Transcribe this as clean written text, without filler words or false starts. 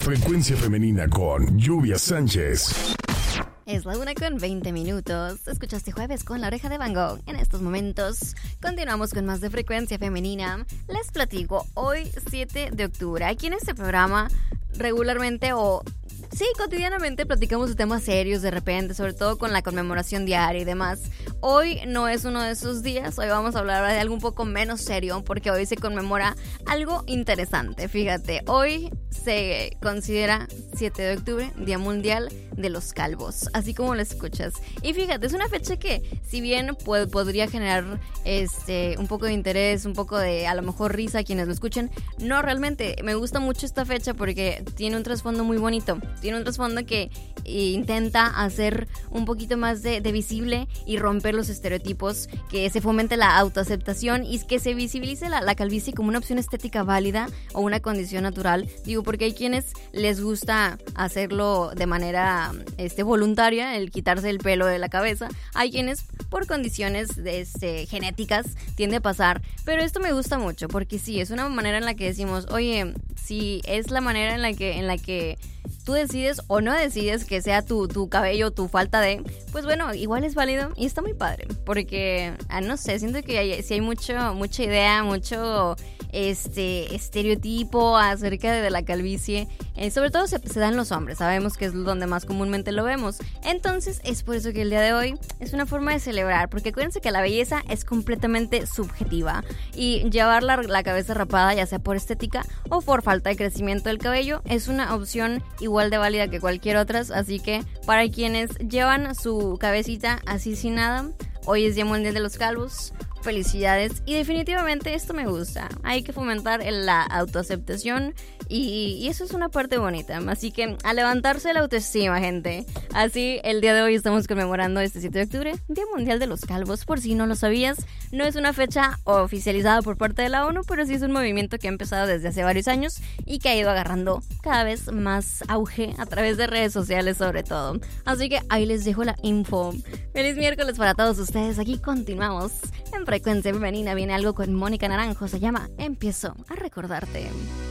Frecuencia Femenina con Lluvia Sánchez. Es la 1:20. Escuchaste Jueves con La Oreja de Van Gogh. En estos momentos continuamos con más de Frecuencia Femenina. Les platico, hoy 7 de octubre. Aquí en este programa regularmente cotidianamente platicamos de temas serios de repente, sobre todo con la conmemoración diaria y demás. Hoy no es uno de esos días, hoy vamos a hablar de algo un poco menos serio porque hoy se conmemora algo interesante. Fíjate, hoy se considera 7 de octubre, Día Mundial de los Calvos, así como lo escuchas. Y fíjate, es una fecha que si bien podría generar un poco de interés, un poco de a lo mejor risa a quienes lo escuchen, no, realmente me gusta mucho esta fecha porque tiene un trasfondo muy bonito. Tiene un trasfondo que intenta hacer un poquito más de visible y romper los estereotipos, que se fomente la autoaceptación y que se visibilice la calvicie como una opción estética válida o una condición natural. Digo, porque hay quienes les gusta hacerlo de manera voluntaria, el quitarse el pelo de la cabeza. Hay quienes por condiciones genéticas tiende a pasar, pero esto me gusta mucho porque sí, es una manera en la que decimos, oye, si es la manera en la que tú decides o no decides que sea tu cabello, tu falta de, pues bueno, igual es válido y está muy padre, porque, no sé, siento que si hay mucha idea, mucho estereotipo acerca de la calvicie, sobre todo se da en los hombres, sabemos que es donde más comúnmente lo vemos. Entonces es por eso que el día de hoy es una forma de celebrar, porque acuérdense que la belleza es completamente subjetiva y llevar la cabeza rapada, ya sea por estética o por falta de crecimiento del cabello, es una opción igual de válida que cualquier otra. Así que para quienes llevan su cabecita así sin nada, hoy es Día Mundial de los Calvos. Felicidades, y definitivamente esto me gusta. Hay que fomentar la autoaceptación y eso es una parte bonita. Así que a levantarse la autoestima, gente. Así, el día de hoy estamos conmemorando este 7 de octubre, Día Mundial de los Calvos. Por si no lo sabías, no es una fecha oficializada por parte de la ONU, pero sí es un movimiento que ha empezado desde hace varios años y que ha ido agarrando cada vez más auge a través de redes sociales sobre todo. Así que ahí les dejo la info. Feliz miércoles para todos ustedes. Aquí continuamos en Frecuencia Femenina. Viene algo con Mónica Naranjo, se llama Empiezo a recordarte.